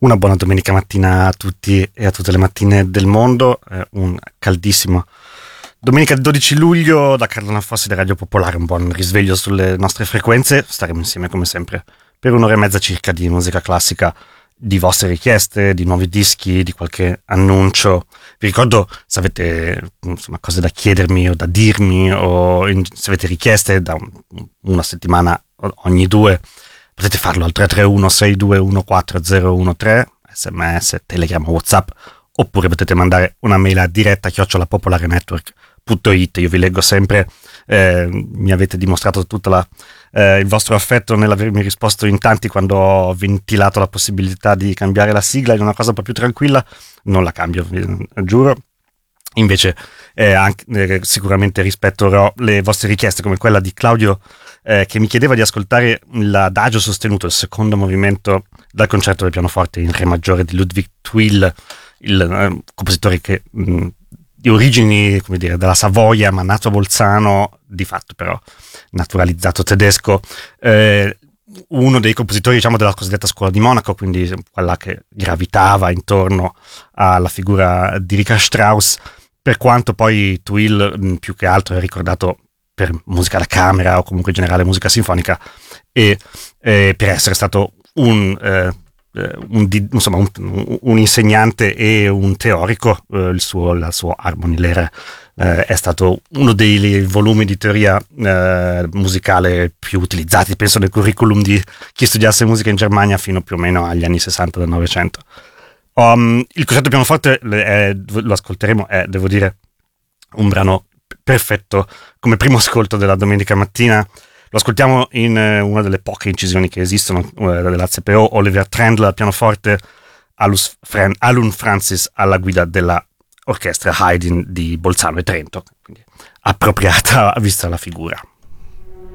Una buona domenica mattina a tutti e a tutte le mattine del mondo, un caldissimo domenica 12 luglio da Carlo Nafossi da Radio Popolare, un buon risveglio sulle nostre frequenze. Staremo insieme come sempre per un'ora e mezza circa di musica classica, di vostre richieste, di nuovi dischi, di qualche annuncio. Vi ricordo, se avete cose da chiedermi o da dirmi o se avete richieste da una settimana ogni due, potete farlo al 331 621 4013, sms, telegram, whatsapp, oppure potete mandare una mail a diretta @popolarenetwork.it. Io vi leggo sempre, mi avete dimostrato tutto il vostro affetto nell'avermi risposto in tanti quando ho ventilato la possibilità di cambiare la sigla in una cosa un po' più tranquilla. Non la cambio, giuro. Invece sicuramente rispetterò le vostre richieste, come quella di Claudio, che mi chiedeva di ascoltare l'adagio sostenuto, il secondo movimento dal concerto del pianoforte in re maggiore di Ludwig Thuil, il compositore che di origini, come dire, della Savoia, ma nato a Bolzano, di fatto però naturalizzato tedesco, uno dei compositori, diciamo, della cosiddetta scuola di Monaco, quindi quella che gravitava intorno alla figura di Richard Strauss, per quanto poi Thuil più che altro è ricordato per musica da camera o comunque in generale musica sinfonica, e per essere stato un insegnante e un teorico. La sua Harmony Lehre è stato uno dei volumi di teoria musicale più utilizzati, penso, nel curriculum di chi studiasse musica in Germania fino più o meno agli anni 60 del Novecento. Il concerto pianoforte lo ascolteremo, è, devo dire, un brano perfetto come primo ascolto della domenica mattina. Lo ascoltiamo in una delle poche incisioni che esistono della CPO, Oliver Trendle al pianoforte, Alun Francis alla guida della orchestra Haydn di Bolzano e Trento, quindi appropriata vista la figura.